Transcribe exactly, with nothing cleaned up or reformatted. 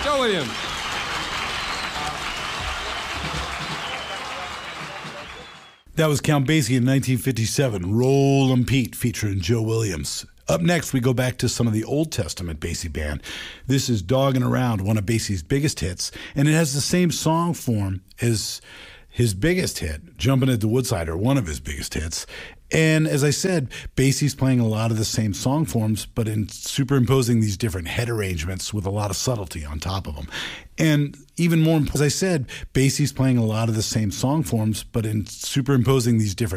Joe Williams. That was Count Basie in nineteen fifty-seven, Rollin' Pete, featuring Joe Williams. Up next, we go back to some of the Old Testament Basie band. This is Doggin' Around, one of Basie's biggest hits, and it has the same song form as his biggest hit, Jumpin' at the Woodside, or one of his biggest hits. And as I said, Basie's playing a lot of the same song forms, but in superimposing these different head arrangements with a lot of subtlety on top of them. And even more, as I said, Basie's playing a lot of the same song forms, but in superimposing these different